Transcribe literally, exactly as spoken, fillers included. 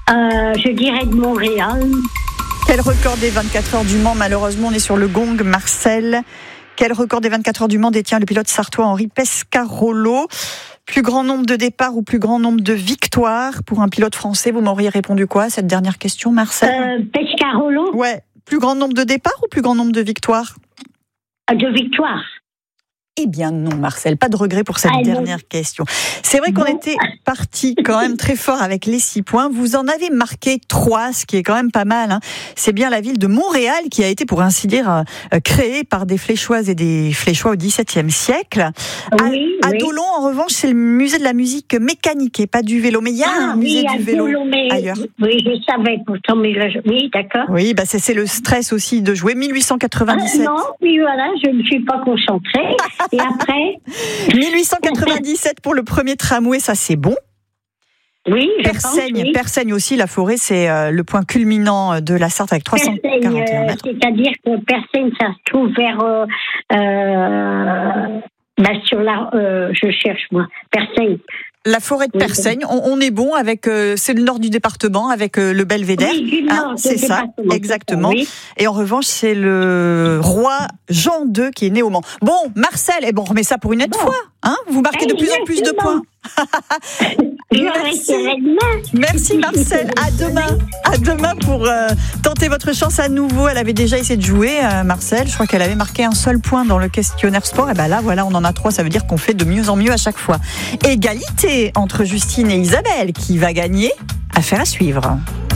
Euh, je dirais de Montréal. Quel record des vingt-quatre heures du Mans? Malheureusement, on est sur le gong, Marcel. Quel record des vingt-quatre heures du Mans détient le pilote sartois Henri Pescarolo? Plus grand nombre de départs ou plus grand nombre de victoires pour un pilote français? Vous m'auriez répondu quoi à cette dernière question, Marcel? Euh, Pescarolo. Ouais. Plus grand nombre de départs ou plus grand nombre de victoires? De victoires. Eh bien non, Marcel, pas de regret pour cette ah, dernière non. question. C'est vrai qu'on bon. était parti quand même très fort avec les six points. Vous en avez marqué trois, ce qui est quand même pas mal. Hein. C'est bien la ville de Montréal qui a été, pour ainsi dire, euh, créée par des fléchoises et des fléchois au dix-septième siècle. Oui, à, à oui. Dolon, en revanche, c'est le musée de la musique mécanique et pas du vélo. Mais il y a ah, un musée oui, du vélo Dolon, mais... ailleurs. Oui, je savais pourtant, mais je... oui, d'accord. Oui, bah c'est, c'est le stress aussi de jouer. mille huit cent quatre-vingt-dix-sept. Ah, non, oui, voilà, je ne suis pas concentrée. Et après mille huit cent quatre-vingt-dix-sept pour le premier tramway, ça c'est bon. Oui, je Persaigne, pense, oui. Persaigne aussi, la forêt, c'est euh, le point culminant de la Sarthe avec trois cent quarante et un mètres. Euh, c'est-à-dire que Persaigne, ça se trouve vers... Euh, euh, bah sur la... Euh, je cherche, moi. Persaigne. La forêt de Persaigne, on, on est bon avec... Euh, c'est le nord du département, avec euh, le Belvédère. Oui, du nord, hein, c'est ça, exactement. Oui. Et en revanche, c'est le roi Jean deux qui est né au Mans. Bon, Marcel, eh ben, on remet ça pour une autre bon. fois. Hein, vous marquez de plus en plus de points. Merci. Merci Marcel, à demain. À demain pour euh, tenter votre chance à nouveau. Elle avait déjà essayé de jouer, euh, Marcel. Je crois qu'elle avait marqué un seul point dans le questionnaire sport. Et ben là, voilà, on en a trois. Ça veut dire qu'on fait de mieux en mieux à chaque fois. Égalité entre Justine et Isabelle. Qui va gagner? Affaire à suivre.